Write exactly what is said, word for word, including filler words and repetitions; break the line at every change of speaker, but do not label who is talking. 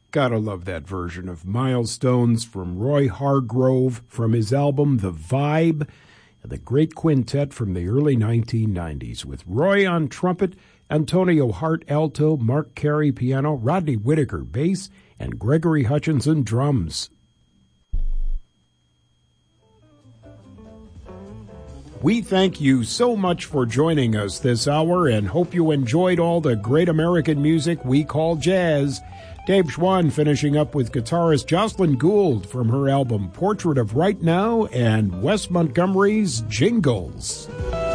Gotta love that version of Milestones from Roy Hargrove from his album The Vibe, the great quintet from the early nineteen nineties with Roy on trumpet, Antonio Hart alto, Mark Carey piano, Rodney Whitaker bass, and Gregory Hutchinson drums. We thank you so much for joining us this hour and hope you enjoyed all the great American music we call jazz. Dave Schwann finishing up with guitarist Jocelyn Gould from her album Portrait of Right Now and Wes Montgomery's Jingles.